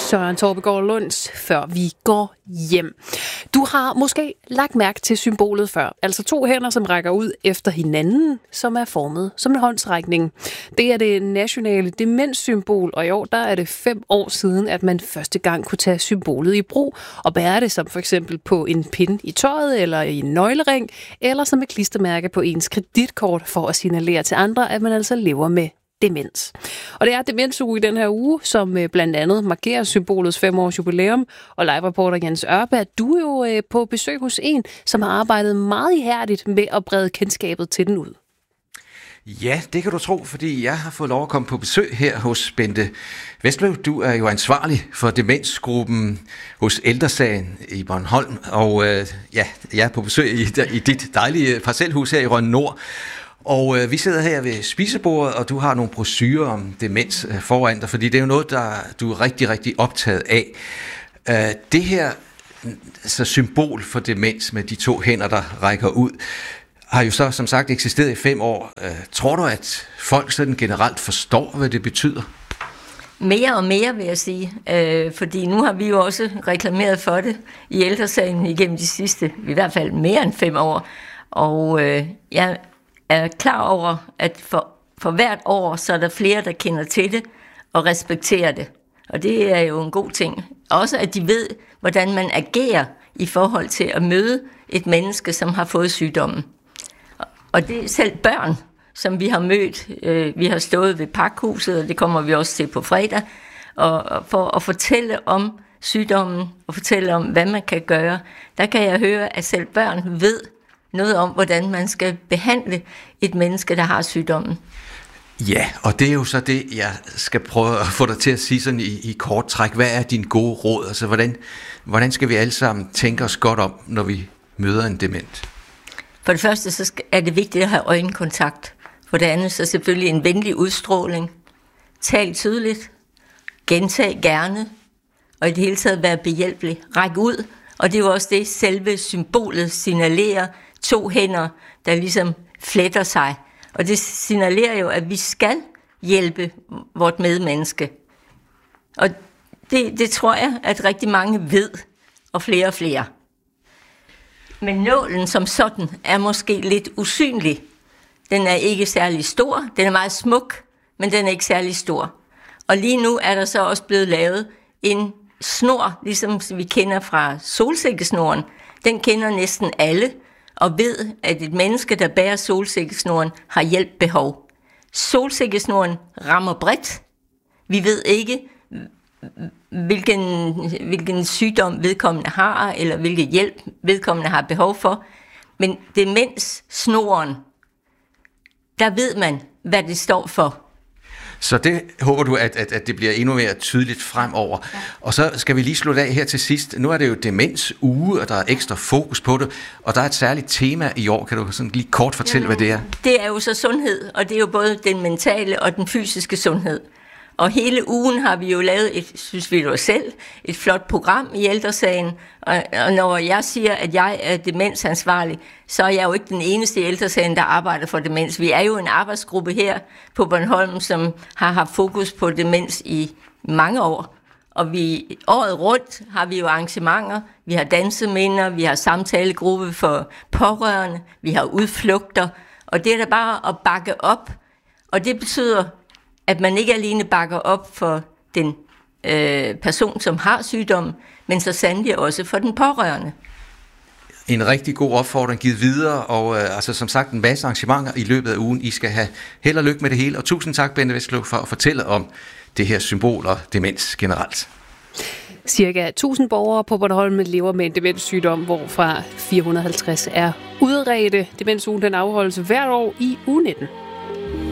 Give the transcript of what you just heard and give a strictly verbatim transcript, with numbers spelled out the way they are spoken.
Søren Torpegaard Lunds Før vi går hjem. Du har måske lagt mærke til symbolet før. Altså to hænder, som rækker ud efter hinanden, som er formet som en håndsrækning. Det er det nationale demenssymbol, og i år der er det fem år siden, at man første gang kunne tage symbolet i brug og bære det som for eksempel på en pind i tøjet eller i en nøglering, eller som et klistermærke på ens kreditkort for at signalere til andre, at man altså lever med demens. Og det er demensuge i den her uge, som blandt andet markerer symbolets fem års jubilæum. Og live-reporter Jens Ørberg, du er jo på besøg hos en, som har arbejdet meget ihærdigt med at brede kendskabet til den ud. Ja, det kan du tro, fordi jeg har fået lov at komme på besøg her hos Bente Vestløv. Du er jo ansvarlig for demensgruppen hos Ældresagen i Bornholm. Og øh, ja, jeg er på besøg i, i dit dejlige parcelhus her i Rønne Nord. Og øh, vi sidder her ved spisebordet, og du har nogle brochurer om demens øh, foran dig, fordi det er jo noget, der du er rigtig, rigtig optaget af. Øh, det her så symbol for demens med de to hænder, der rækker ud, har jo så som sagt eksisteret i fem år. Øh, tror du, at folk sådan generelt forstår, hvad det betyder? Mere og mere, vil jeg sige. Øh, fordi nu har vi jo også reklameret for det i Ældresagen igennem de sidste, i hvert fald mere end fem år. Og øh, jeg er klar over, at for, for hvert år, så er der flere, der kender til det og respekterer det. Og det er jo en god ting. Også at de ved, hvordan man agerer i forhold til at møde et menneske, som har fået sygdommen. Og det er selv børn, som vi har mødt. Vi har stået ved pakhuset, og det kommer vi også til på fredag, og for at fortælle om sygdommen og fortælle om, hvad man kan gøre. Der kan jeg høre, at selv børn ved noget om, hvordan man skal behandle et menneske, der har sygdommen. Ja, og det er jo så det, jeg skal prøve at få dig til at sige sådan i, i kort træk. Hvad er din gode råd? Altså, hvordan, hvordan skal vi alle sammen tænke os godt om, når vi møder en dement? For det første, så er det vigtigt at have øjenkontakt. For det andet, så selvfølgelig en venlig udstråling. Tal tydeligt. Gentag gerne. Og i det hele taget være behjælpelig. Ræk ud. Og det er jo også det, selve symbolet signalerer. To hænder, der ligesom fletter sig. Og det signalerer jo, at vi skal hjælpe vort medmenneske. Og det, det tror jeg, at rigtig mange ved, og flere og flere. Men nålen som sådan er måske lidt usynlig. Den er ikke særlig stor, den er meget smuk, men den er ikke særlig stor. Og lige nu er der så også blevet lavet en snor, ligesom vi kender fra solsikkesnoren. Den kender næsten alle, og ved, at et menneske, der bærer solsikkesnoren, har hjælp behov. Solsikkesnoren rammer bredt. Vi ved ikke, hvilken, hvilken sygdom vedkommende har, eller hvilken hjælp vedkommende har behov for. Men demenssnoren, der ved man, hvad det står for. Så det håber du, at, at, at det bliver endnu mere tydeligt fremover. Ja. Og så skal vi lige slutte af her til sidst. Nu er det jo demensuge, og der er ekstra fokus på det, og der er et særligt tema i år. Kan du sådan lige kort fortælle, Jamen, hvad det er? Det er jo så sundhed, og det er jo både den mentale og den fysiske sundhed. Og hele ugen har vi jo lavet, et, synes vi jo selv, et flot program i Ældresagen. Og, og når jeg siger, at jeg er demensansvarlig, så er jeg jo ikke den eneste i Ældresagen, der arbejder for demens. Vi er jo en arbejdsgruppe her på Bornholm, som har haft fokus på demens i mange år. Og vi året rundt har vi jo arrangementer, vi har danseminder, vi har samtalegruppe for pårørende, vi har udflugter. Og det er da bare at bakke op. Og det betyder, at man ikke alene bakker op for den øh, person, som har sygdommen, men så sandelig også for den pårørende. En rigtig god opfordring givet videre, og øh, altså som sagt en masse arrangementer i løbet af ugen. I skal have held og lykke med det hele, og tusind tak, Bente Vestløv, for at fortælle om det her symbol og demens generelt. Cirka tusind borgere på Bornholm lever med en demenssygdom, hvorfra fire hundrede og halvtreds er udredte. Demensugen den afholdes hvert år i uge nitten.